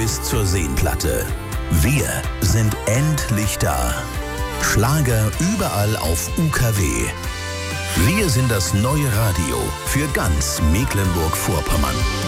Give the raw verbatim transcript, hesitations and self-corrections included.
Neues zur Seenplatte. Wir sind endlich da. Schlager überall auf U K W. Wir sind das neue Radio für ganz Mecklenburg-Vorpommern.